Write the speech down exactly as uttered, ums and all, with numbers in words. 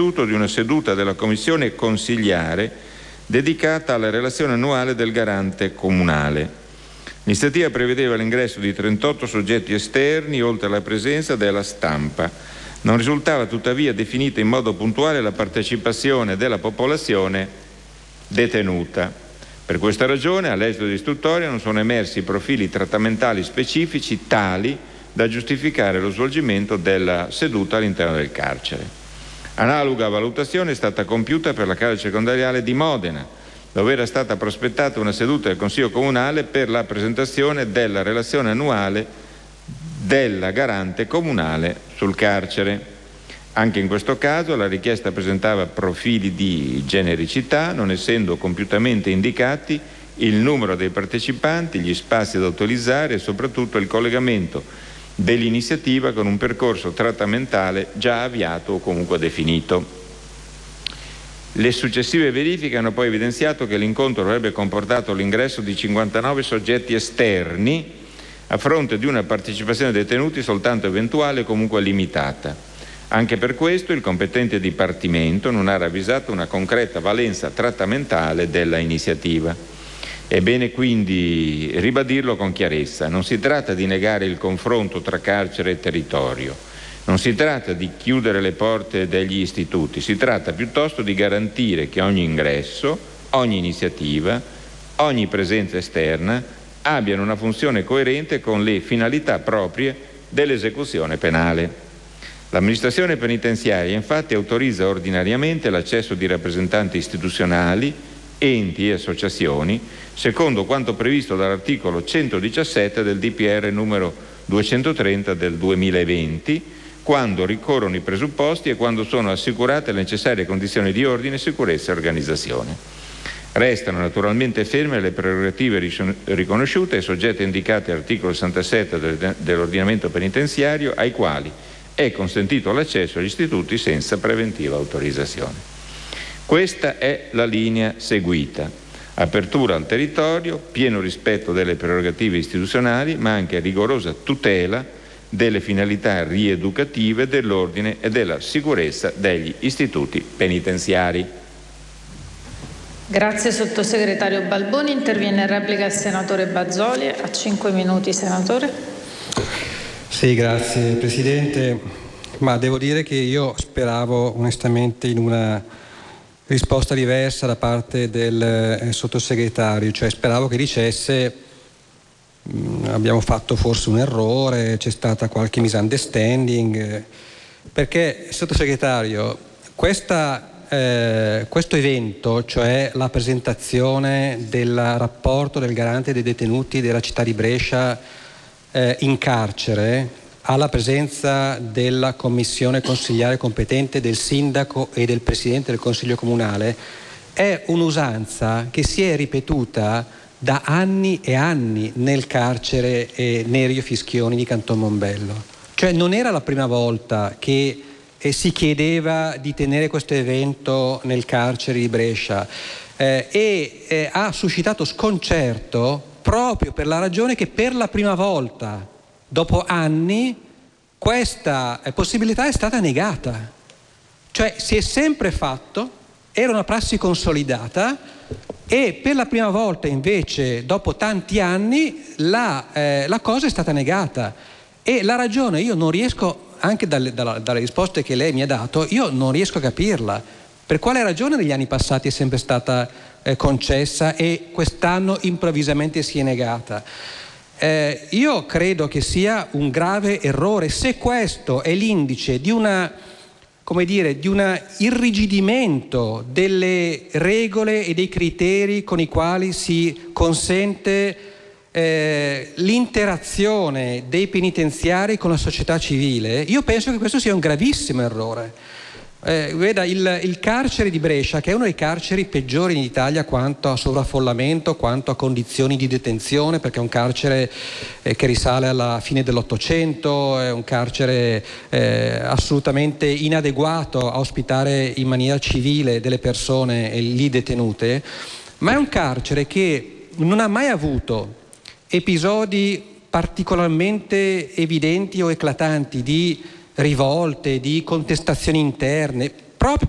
l'istituto di una seduta della commissione consigliare dedicata alla relazione annuale del garante comunale. L'iniziativa prevedeva l'ingresso di trentotto soggetti esterni, oltre alla presenza della stampa. Non risultava tuttavia definita in modo puntuale la partecipazione della popolazione detenuta. Per questa ragione, all'esito dell'istruttoria, non sono emersi profili trattamentali specifici tali da giustificare lo svolgimento della seduta all'interno del carcere. Analoga valutazione è stata compiuta per la carcere circondariale di Modena, dove era stata prospettata una seduta del Consiglio Comunale per la presentazione della relazione annuale della garante comunale sul carcere. Anche in questo caso la richiesta presentava profili di genericità, non essendo compiutamente indicati il numero dei partecipanti, gli spazi da utilizzare e soprattutto il collegamento dell'iniziativa con un percorso trattamentale già avviato o comunque definito. Le successive verifiche hanno poi evidenziato che l'incontro avrebbe comportato l'ingresso di cinquantanove soggetti esterni a fronte di una partecipazione dei detenuti soltanto eventuale e comunque limitata. Anche per questo il competente dipartimento non ha ravvisato una concreta valenza trattamentale della iniziativa. È bene quindi ribadirlo con chiarezza: non si tratta di negare il confronto tra carcere e territorio, non si tratta di chiudere le porte degli istituti, si tratta piuttosto di garantire che ogni ingresso, ogni iniziativa, ogni presenza esterna abbiano una funzione coerente con le finalità proprie dell'esecuzione penale. L'amministrazione penitenziaria infatti autorizza ordinariamente l'accesso di rappresentanti istituzionali, enti e associazioni, secondo quanto previsto dall'articolo centodiciassette del D P R numero duecentotrenta del duemilaventi, quando ricorrono i presupposti e quando sono assicurate le necessarie condizioni di ordine, sicurezza e organizzazione. Restano naturalmente ferme le prerogative riconosciute ai soggetti indicati all'articolo sessantasette dell'ordinamento penitenziario, ai quali è consentito l'accesso agli istituti senza preventiva autorizzazione. Questa è la linea seguita: apertura al territorio, pieno rispetto delle prerogative istituzionali, ma anche rigorosa tutela delle finalità rieducative, dell'ordine e della sicurezza degli istituti penitenziari. Grazie sottosegretario Balboni. Interviene in replica il senatore Bazoli. A cinque minuti, senatore. Sì, grazie Presidente. Ma devo dire che io speravo onestamente in una risposta diversa da parte del eh, sottosegretario, cioè speravo che dicesse mh, abbiamo fatto forse un errore, c'è stata qualche misunderstanding, eh, perché sottosegretario, questa, eh, questo evento, cioè la presentazione del rapporto del garante dei detenuti della città di Brescia eh, in carcere, alla presenza della commissione consigliare competente, del sindaco e del presidente del consiglio comunale, è un'usanza che si è ripetuta da anni e anni nel carcere eh, Nerio Fischioni di Canton Mombello. Cioè non era la prima volta che eh, si chiedeva di tenere questo evento nel carcere di Brescia eh, e eh, ha suscitato sconcerto proprio per la ragione che per la prima volta dopo anni questa possibilità è stata negata. Cioè si è sempre fatto, era una prassi consolidata, e per la prima volta invece dopo tanti anni la, eh, la cosa è stata negata. E la ragione io non riesco, anche dalle, dalle, dalle risposte che lei mi ha dato, io non riesco a capirla. Per quale ragione negli anni passati è sempre stata eh, concessa e quest'anno improvvisamente si è negata? Eh, io credo che sia un grave errore se questo è l'indice di una, come dire, di un irrigidimento delle regole e dei criteri con i quali si consente eh, l'interazione dei penitenziari con la società civile. Io penso che questo sia un gravissimo errore. Eh, veda, il, il carcere di Brescia, che è uno dei carceri peggiori in Italia quanto a sovraffollamento, quanto a condizioni di detenzione, perché è un carcere eh, che risale alla fine dell'Ottocento, è un carcere eh, assolutamente inadeguato a ospitare in maniera civile delle persone eh, lì detenute, ma è un carcere che non ha mai avuto episodi particolarmente evidenti o eclatanti di rivolte, di contestazioni interne, proprio